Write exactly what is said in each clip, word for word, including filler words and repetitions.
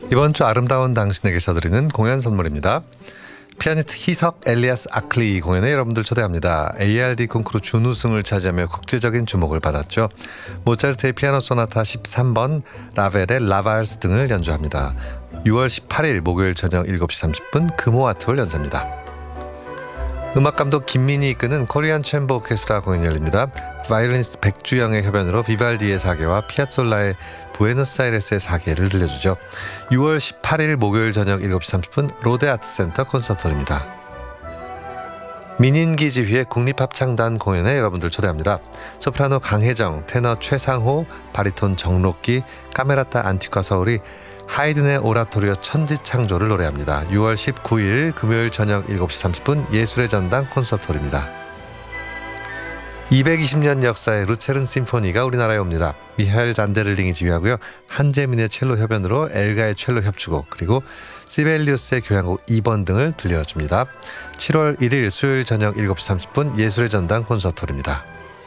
이번 주 아름다운 당신에게서 드리는 공연 선물입니다. 피아니스트 희석 엘리아스 아클리 공연에 여러분들 초대합니다. 에이알디 콩쿠르 준우승을 차지하며 국제적인 주목을 받았죠. 모차르트의 피아노 소나타 십삼 번, 라벨의 라발스 등을 연주합니다. 유월 십팔일 목요일 저녁 일곱 시 삼십 분 금호아트홀 연사입니다. 음악감독 김민희 이끄는 코리안 챔버 오케스트라 공연이 열립니다. 바이올리니스트 백주영의 협연으로 비발디의 사계와 피아솔라의 부에노스아이레스의 사계를 들려주죠. 유월 십팔일 목요일 저녁 일곱 시 삼십 분 롯데아트센터 콘서트홀입니다. 민인기 지휘의 국립합창단 공연에 여러분들 초대합니다. 소프라노 강혜정, 테너 최상호, 바리톤 정록기, 카메라타 안티과 서울이 하이든의 오라토리오 천지창조를 노래합니다. 유월 십구일 금요일 저녁 일곱 시 삼십 분 예술의 전당 콘서트홀입니다. 이백이십 년 역사의 루체른 심포니가 우리나라에 옵니다. 미하엘 잔데를링이 지휘하고요. 한재민의 첼로 협연으로 엘가의 첼로 협주곡, 그리고 시벨리우스의 교향곡 이 번 등을 들려줍니다. 칠월 일일 수요일 저녁 일곱 시 삼십 분 예술의 전당 콘서트홀입니다.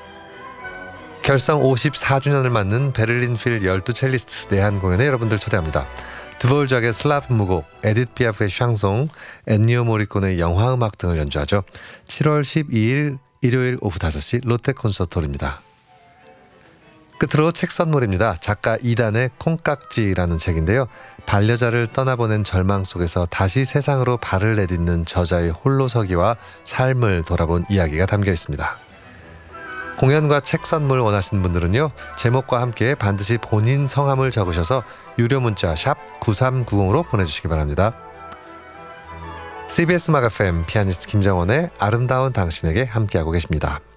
결성 오십사 주년을 맞는 베를린 필 열두 첼리스트 내한 공연에 여러분들 초대합니다. 드볼작의 슬라브 무곡, 에디트 피아프의 샹송, 엔니오 모리콘의 영화음악 등을 연주하죠. 칠월 십이일 일요일 오후 다섯 시 롯데 콘서트홀입니다. 끝으로 책 선물입니다. 작가 이단의 콩깍지라는 책인데요. 반려자를 떠나보낸 절망 속에서 다시 세상으로 발을 내딛는 저자의 홀로서기와 삶을 돌아본 이야기가 담겨 있습니다. 공연과 책 선물 원하시는 분들은요. 제목과 함께 반드시 본인 성함을 적으셔서 유료 문자 샵 구삼구공으로 보내주시기 바랍니다. 씨비에스 음악 에프엠 피아니스트 김정원의 아름다운 당신에게 함께하고 계십니다.